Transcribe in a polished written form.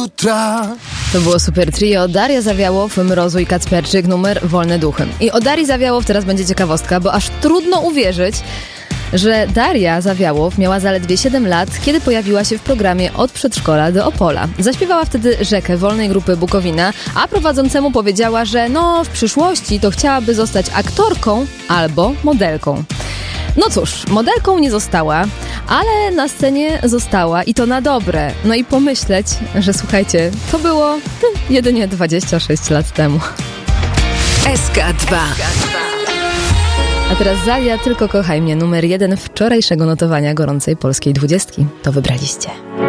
jutra. To było super trio Daria Zawiałow, Mrozu i Kacperczyk, numer Wolne Duchy. I o Darii Zawiałow teraz będzie ciekawostka, bo aż trudno uwierzyć, że Daria Zawiałow miała zaledwie 7 lat, kiedy pojawiła się w programie Od przedszkola do Opola. Zaśpiewała wtedy Rzekę wolnej grupy Bukowina, a prowadzącemu powiedziała, że w przyszłości to chciałaby zostać aktorką albo modelką. No cóż, modelką nie została, ale na scenie została i to na dobre. No i pomyśleć, że słuchajcie, to było jedynie 26 lat temu. SK2. A teraz Zalia, Tylko kochaj mnie, numer 1 wczorajszego notowania gorącej polskiej 20. To wybraliście.